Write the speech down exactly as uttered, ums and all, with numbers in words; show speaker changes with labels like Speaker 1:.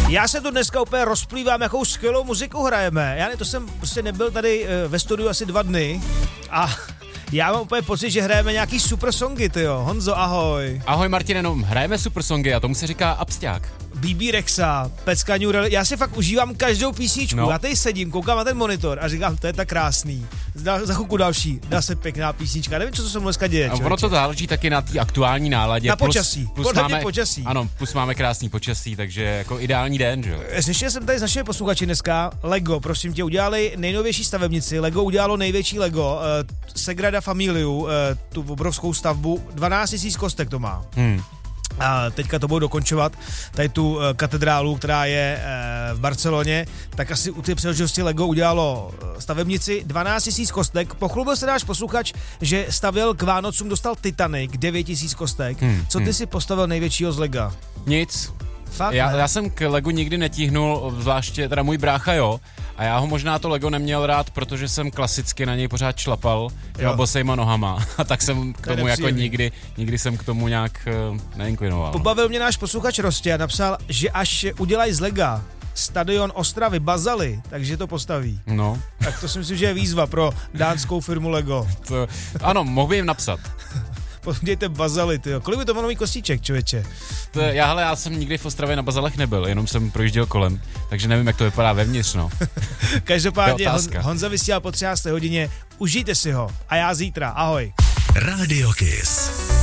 Speaker 1: Já se tu dneska úplně rozplývám, jakou skvělou muziku hrajeme. Já ne, to jsem prostě nebyl tady ve studiu asi dva dny a já mám úplně pocit, že hrajeme nějaký super songy, tyjo. Honzo, ahoj.
Speaker 2: Ahoj Martine, no hrajeme super songy a tomu se říká absťák.
Speaker 1: bé bé Rexa, Pecka New Relic, já si fakt užívám každou písničku, no. Já tady sedím, koukám na ten monitor a říkám, to je tak krásný. Za, za chvilku další, dá se pěkná písnička, nevím, co to se mu dneska děje.
Speaker 2: A ono to záleží taky na té aktuální náladě.
Speaker 1: Na počasí,
Speaker 2: plus, plus máme,
Speaker 1: počasí.
Speaker 2: Ano, plus máme krásný počasí, takže jako ideální den, že jo.
Speaker 1: Slyšel jsem tady z našeho posluchače dneska, Lego, prosím tě, udělali nejnovější stavebnici, Lego udělalo největší Lego, uh, Sagrada Familiu, uh, tu obrovskou stavbu, dvanáct tisíc kostek to má. Hmm. A teďka to budou dokončovat, tady tu uh, katedrálu, která je uh, v Barceloně, tak asi u té příležitosti Lego udělalo stavebnici dvanáct tisíc kostek. Pochlubil se náš posluchač, že stavěl k Vánocům, dostal Titanic, devět tisíc kostek. Hmm, Co ty hmm. si postavil největšího z Lega?
Speaker 2: Nic.
Speaker 1: Fakt,
Speaker 2: já, já jsem k Legu nikdy netíhnul, zvláště teda můj brácha jo, a já ho možná to Lego neměl rád, protože jsem klasicky na něj pořád šlapal bosejma nohama a tak jsem k tomu jako nikdy, nikdy jsem k tomu nějak uh, neinklinoval.
Speaker 1: Pobavil mě náš posluchač Rostě a napsal, že až udělají z Lega stadion Ostravy Bazaly, takže to postaví.
Speaker 2: No.
Speaker 1: Tak to si myslím, že je výzva pro dánskou firmu Lego.
Speaker 2: To, ano, mohl by jim napsat.
Speaker 1: Podívejte Bazaly, tyjo. Kolik by to nový kostíček, člověče?
Speaker 2: To, já, hele, já jsem nikdy v Ostravě na Bazalech nebyl, jenom jsem projížděl kolem, takže nevím, jak to vypadá vevnitř, no.
Speaker 1: Každopádně Hon, Honza vysílal po třinácté hodině, užijte si ho a já zítra, ahoj.
Speaker 3: Radio Kiss.